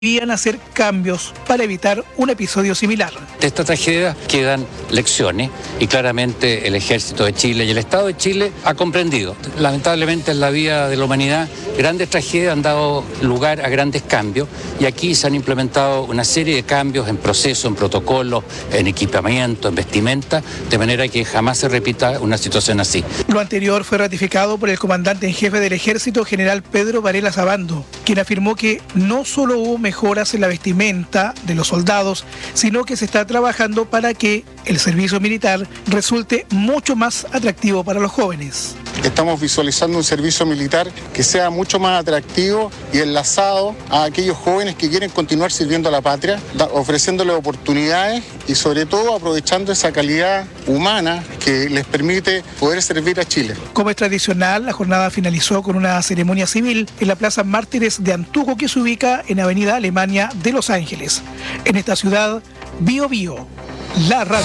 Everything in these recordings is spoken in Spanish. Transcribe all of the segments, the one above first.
debían hacer cambios para evitar un episodio similar. De esta tragedia quedan lecciones y claramente el Ejército de Chile y el Estado de Chile ha comprendido. Lamentablemente en la vida de la humanidad grandes tragedias han dado lugar a grandes cambios y aquí se han implementado una serie de cambios en procesos, en protocolos, en equipamiento, en vestimenta, de manera que jamás se repita una situación así. Lo anterior fue ratificado por el comandante en jefe del Ejército, general Pedro Varela Sabando, quien afirmó que no solo hubo mejoras en la vestimenta de los soldados, sino que se está trabajando para que el servicio militar resulte mucho más atractivo para los jóvenes. Estamos visualizando un servicio militar que sea mucho más atractivo y enlazado a aquellos jóvenes que quieren continuar sirviendo a la patria, ofreciéndoles oportunidades y sobre todo aprovechando esa calidad humana que les permite poder servir a Chile. Como es tradicional, la jornada finalizó con una ceremonia civil en la Plaza Mártires de Antuco, que se ubica en Avenida Alemania de Los Ángeles. En esta ciudad, Bio Bio, la radio.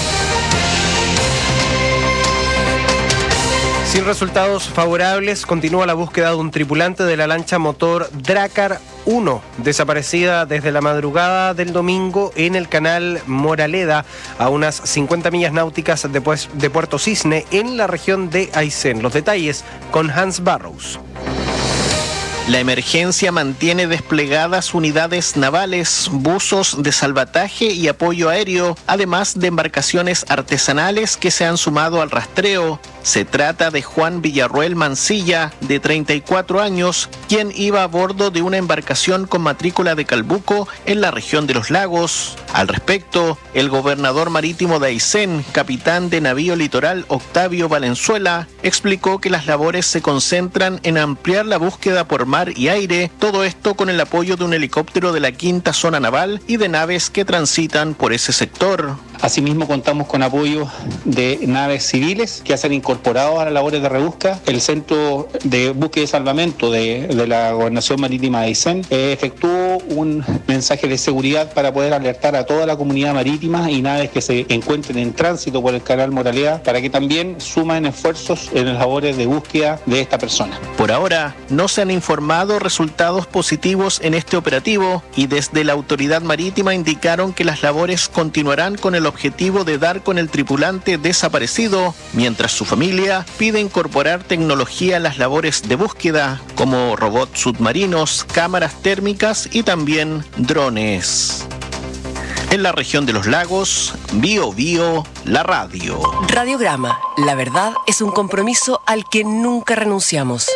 Sin resultados favorables, continúa la búsqueda de un tripulante de la lancha motor Drakkar 1, desaparecida desde la madrugada del domingo en el canal Moraleda, a unas 50 millas náuticas de Puerto Cisne, en la región de Aysén. Los detalles con Hans Barrows. La emergencia mantiene desplegadas unidades navales, buzos de salvataje y apoyo aéreo, además de embarcaciones artesanales que se han sumado al rastreo. Se trata de Juan Villarroel Mancilla, de 34 años, quien iba a bordo de una embarcación con matrícula de Calbuco en la región de Los Lagos. Al respecto, el gobernador marítimo de Aysén, capitán de navío litoral Octavio Valenzuela, explicó que las labores se concentran en ampliar la búsqueda por mar y aire, todo esto con el apoyo de un helicóptero de la Quinta Zona Naval y de naves que transitan por ese sector. Asimismo, contamos con apoyo de naves civiles que se han incorporado a las labores de rebusca. El Centro de Búsqueda y Salvamento de la Gobernación Marítima de Aysén efectuó un mensaje de seguridad para poder alertar a toda la comunidad marítima y naves que se encuentren en tránsito por el canal Moraleda para que también sumen esfuerzos en las labores de búsqueda de esta persona. Por ahora, no se han informado resultados positivos en este operativo y desde la autoridad marítima indicaron que las labores continuarán con el objetivo de dar con el tripulante desaparecido, mientras su familia pide incorporar tecnología a las labores de búsqueda, como robots submarinos, cámaras térmicas y también drones. En la región de Los Lagos, Bio Bio, la radio. Radiograma, la verdad es un compromiso al que nunca renunciamos.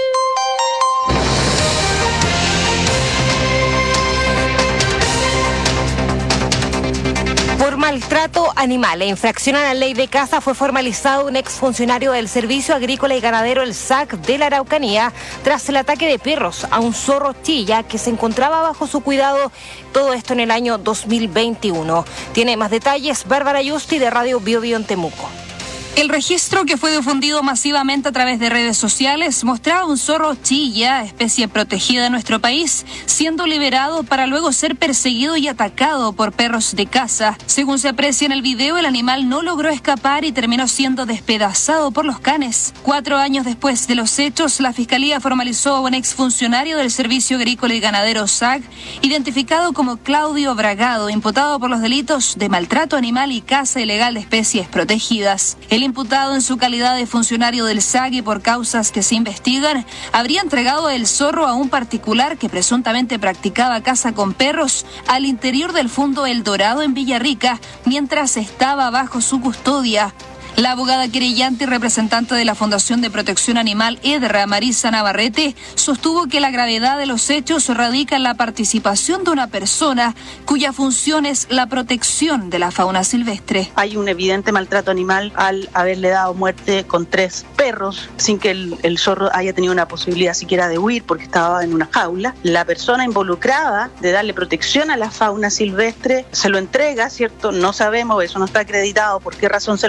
Por maltrato animal e infracción a la ley de caza fue formalizado un exfuncionario del Servicio Agrícola y Ganadero, el SAC, de la Araucanía, tras el ataque de perros a un zorro chilla que se encontraba bajo su cuidado, todo esto en el año 2021. Tiene más detalles Bárbara Yusti, de Radio Bio Bio en Temuco. El registro, que fue difundido masivamente a través de redes sociales, mostraba un zorro chilla, especie protegida de nuestro país, siendo liberado para luego ser perseguido y atacado por perros de caza. Según se aprecia en el video, el animal no logró escapar y terminó siendo despedazado por los canes. 4 años después de los hechos, la Fiscalía formalizó a un exfuncionario del Servicio Agrícola y Ganadero SAC, identificado como Claudio Bragado, imputado por los delitos de maltrato animal y caza ilegal de especies protegidas. El imputado, en su calidad de funcionario del SAC y por causas que se investigan, habría entregado el zorro a un particular que presuntamente practicaba caza con perros al interior del Fundo El Dorado en Villarrica, mientras estaba bajo su custodia. La abogada querellante y representante de la Fundación de Protección Animal EDRA, Marisa Navarrete, sostuvo que la gravedad de los hechos radica en la participación de una persona cuya función es la protección de la fauna silvestre. Hay un evidente maltrato animal al haberle dado muerte con 3 perros sin que el zorro haya tenido una posibilidad siquiera de huir porque estaba en una jaula. La persona involucrada de darle protección a la fauna silvestre se lo entrega, ¿cierto? No sabemos, eso no está acreditado por qué razón se lo entrega,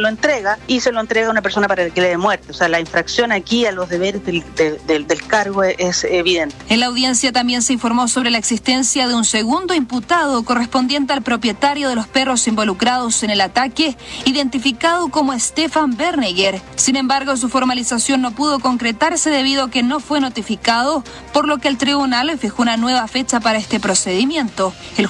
paga y se lo entrega a una persona para que le dé muerte. O sea, la infracción aquí a los deberes del cargo es evidente. En la audiencia también se informó sobre la existencia de un segundo imputado correspondiente al propietario de los perros involucrados en el ataque, identificado como Stefan Bernegger. Sin embargo, su formalización no pudo concretarse debido a que no fue notificado, por lo que el tribunal fijó una nueva fecha para este procedimiento. El